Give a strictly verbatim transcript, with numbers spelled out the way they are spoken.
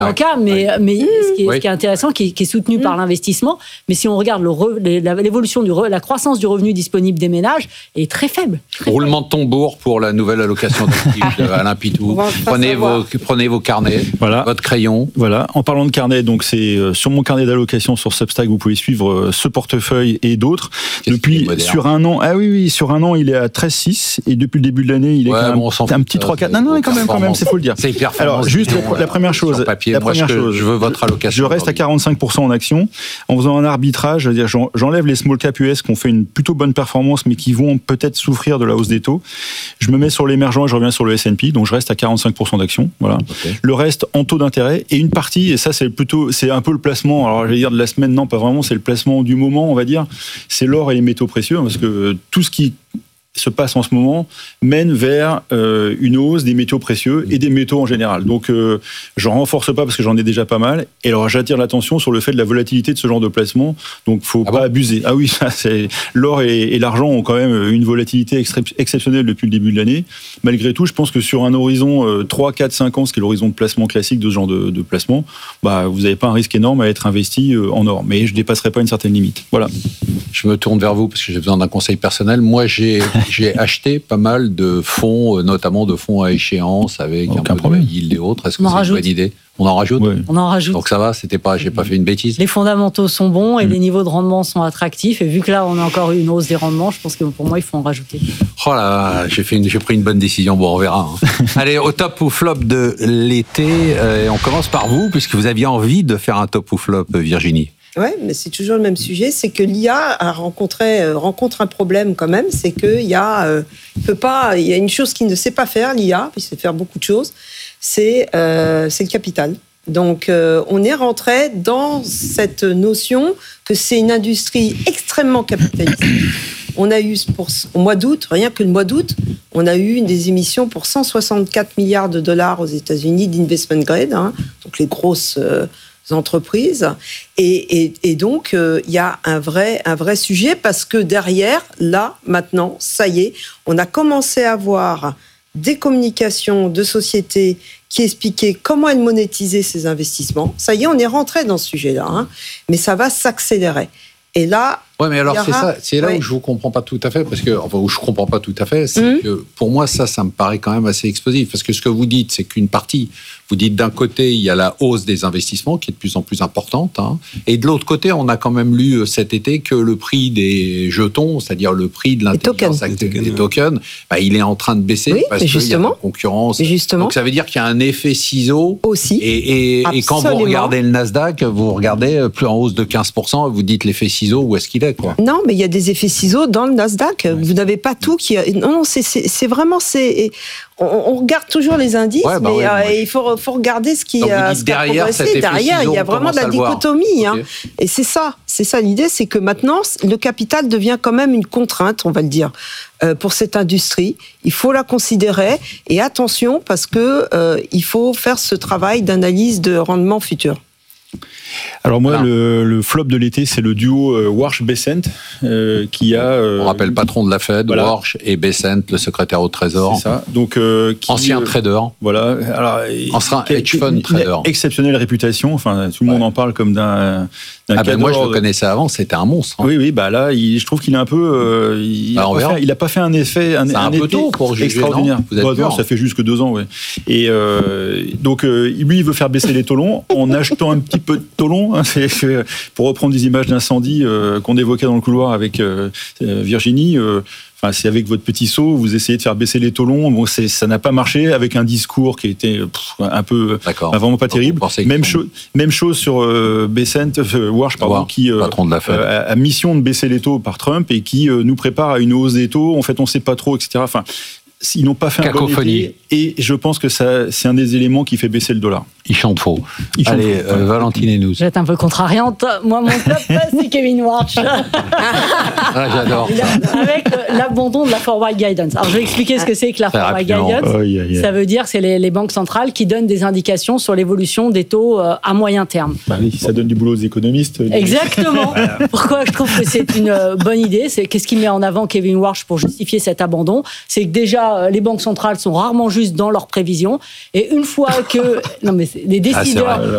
en cas, mais, ouais. mais ce, qui est, oui. ce qui est intéressant, qui est, qui est soutenu mmh. par l'investissement, mais si on regarde le re, l'évolution, du re, la croissance du revenu disponible des ménages est très faible. Très Roulement faible. de tambour pour la nouvelle allocation d'actifs d'Alain Pitou. Prenez vos, prenez vos carnets, voilà. votre crayon. Voilà, en parlant de carnet, donc c'est sur mon carnet d'allocation sur Substack, vous pouvez suivre ce portefeuille et d'autres. Qu'est-ce depuis, sur un an, ah oui, oui, sur un an, il est à treize virgule six et depuis le début de l'année, il est ouais, quand même bon, un, un petit trois quatre. Non, non, mais quand même, quand même, c'est faut le dire. C'est hyper Alors, juste la, la première chose. Papier, la moi, première je, chose. Je veux votre allocation. Je reste à quarante-cinq pour cent en actions. En faisant un arbitrage, c'est-à-dire j'enlève les small cap U S qui ont fait une plutôt bonne performance, mais qui vont peut-être souffrir de la hausse des taux. Je me mets sur l'émergent et je reviens sur le S and P, donc je reste à quarante-cinq pour cent d'actions. Voilà. Okay. Le reste en taux d'intérêt et une partie, et ça c'est plutôt, c'est un peu le placement. Alors je vais dire de la semaine, non, pas vraiment, c'est le placement du moment, on va dire. C'est l'or et les métaux précieux, parce que tout ce qui se passe en ce moment mène vers euh, une hausse des métaux précieux et des métaux en général. Donc, euh, j'en renforce pas parce que j'en ai déjà pas mal. Et alors, j'attire l'attention sur le fait de la volatilité de ce genre de placement. Donc, faut ah pas bon abuser. Ah oui, ça, c'est l'or et, et l'argent ont quand même une volatilité extré- exceptionnelle depuis le début de l'année. Malgré tout, je pense que sur un horizon euh, trois, quatre, cinq ans, ce qui est l'horizon de placement classique de ce genre de, de placement, bah, vous n'avez pas un risque énorme à être investi euh, en or. Mais je dépasserai pas une certaine limite. Voilà. Je me tourne vers vous parce que j'ai besoin d'un conseil personnel. Moi, j'ai j'ai acheté pas mal de fonds, notamment de fonds à échéance avec Aucun un peu problème. de yield et autres. Est-ce que On en c'est rajoute. une bonne idée ? On en rajoute ? Ouais. On en rajoute. Donc ça va, c'était pas, j'ai pas fait une bêtise. Les fondamentaux sont bons et mmh. les niveaux de rendement sont attractifs. Et vu que là, on a encore eu une hausse des rendements, je pense que pour moi, il faut en rajouter. Oh là, j'ai fait une, j'ai pris une bonne décision. Bon, on verra. Hein. Allez, au top ou flop de l'été, euh, on commence par vous puisque vous aviez envie de faire un top ou flop, Virginie. Oui, mais c'est toujours le même sujet, c'est que l'I A a rencontré, euh, rencontre un problème quand même, c'est qu'il y a, euh, peut pas, il y a une chose qu'il ne sait pas faire, l'I A, il sait faire beaucoup de choses, c'est, euh, c'est le capital. Donc, euh, on est rentré dans cette notion que c'est une industrie extrêmement capitaliste. On a eu, pour, au mois d'août, rien que le mois d'août, on a eu des émissions pour cent soixante-quatre milliards de dollars aux États-Unis d'investment grade, hein, donc les grosses euh, entreprises. Et, et, et donc, il euh, y a un vrai, un vrai sujet parce que derrière, là, maintenant, ça y est, on a commencé à voir des communications de sociétés qui expliquaient comment elles monétisaient ces investissements. Ça y est, on est rentré dans ce sujet-là, hein, mais ça va s'accélérer. Et là, ouais, mais alors aura... c'est ça, c'est là ouais. où je vous comprends pas tout à fait, parce que enfin où je comprends pas tout à fait, c'est mmh. que pour moi ça, ça me paraît quand même assez explosif, parce que ce que vous dites, c'est qu'une partie, vous dites d'un côté il y a la hausse des investissements qui est de plus en plus importante, hein, et de l'autre côté on a quand même lu cet été que le prix des jetons, c'est-à-dire le prix de l'intelligence artificielle, des tokens, bah, il est en train de baisser oui, parce qu'il y a de la concurrence. Justement. Donc ça veut dire qu'il y a un effet ciseau aussi. Et, et, et quand vous regardez le Nasdaq, vous regardez plus en hausse de quinze pour cent, vous dites l'effet ciseau, où est-ce qu'il est, quoi? Non, mais il y a des effets ciseaux dans le Nasdaq. Ouais. Vous n'avez pas tout qui. Non, non, c'est, c'est, c'est vraiment. C'est... On, on regarde toujours les indices, ouais, bah mais ouais, euh, ouais. il faut, faut regarder ce qui, euh, ce qui a progressé. Derrière, il y a vraiment de la dichotomie. Hein. Okay. Et c'est ça, c'est ça l'idée, c'est que maintenant, le capital devient quand même une contrainte, on va le dire, euh, pour cette industrie. Il faut la considérer et attention parce que euh, il faut faire ce travail d'analyse de rendement futur. Alors moi, le, le flop de l'été, c'est le duo euh, Warsh-Bessent euh, qui a... Euh, On rappelle patron de la Fed, voilà. Warsh et Bessent, le secrétaire au Trésor. C'est ça. Donc, euh, qui, ancien euh, trader. Voilà. Alors, ancien hedge fund une, trader. Une exceptionnelle réputation. Enfin, tout le monde ouais. en parle comme d'un... d'un ah ben moi, je le connaissais avant, c'était un monstre. Hein. Oui, oui, bah là, il, je trouve qu'il est un peu... Euh, il n'a bah, pas, pas fait un effet un, c'est un, un peu tôt pour juger, extraordinaire. Non Vous êtes bah, non, ça fait juste que deux ans, ouais. Et euh, donc, euh, lui, il veut faire baisser les taux longs en achetant un petit peu de taux longs. Hein, c'est, c'est, pour reprendre des images d'incendie euh, qu'on évoquait dans le couloir avec euh, Virginie, euh, enfin, c'est avec votre petit seau, vous essayez de faire baisser les taux longs. Bon, c'est, ça n'a pas marché avec un discours qui était pff, un peu, D'accord. vraiment pas terrible. Même, cho- même chose sur euh, Bessent, euh, Warsh, pardon, War, qui euh, patron de la Fed. euh, a, a mission de baisser les taux par Trump et qui euh, nous prépare à une hausse des taux. En fait, on ne sait pas trop, et cetera. Enfin, ils n'ont pas fait un bon été, et je pense que ça, c'est un des éléments qui fait baisser le dollar. Il chante faux. Il chante Allez, faux. Euh, Valentine et nous. Je vais être un peu contrariante. Moi, mon top, c'est Kevin Warsh. Ah, j'adore ça. Avec l'abandon de la Forward Guidance. Alors, je vais expliquer ce que c'est que la Forward Guidance. Oh, yeah, yeah. Ça veut dire que c'est les, les banques centrales qui donnent des indications sur l'évolution des taux euh, à moyen terme. Bah oui, ça donne du boulot aux économistes. Exactement. Pourquoi je trouve que c'est une euh, bonne idée, c'est qu'est-ce qu'il met en avant Kevin Warsh pour justifier cet abandon, c'est que déjà euh, les banques centrales sont rarement justes dans leurs prévisions, et une fois que non mais les décideurs, ah,